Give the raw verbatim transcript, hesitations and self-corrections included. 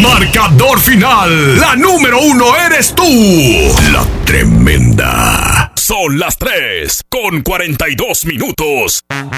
Marcador final. La número uno eres tú. La Tremenda. Son las tres con cuarenta y dos minutos.